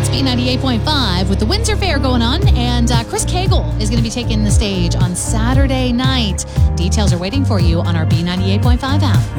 B98.5 with the Windsor Fair going on, and Chris Cagle is going to be taking the stage on Saturday night. Details are waiting for you on our B98.5 app.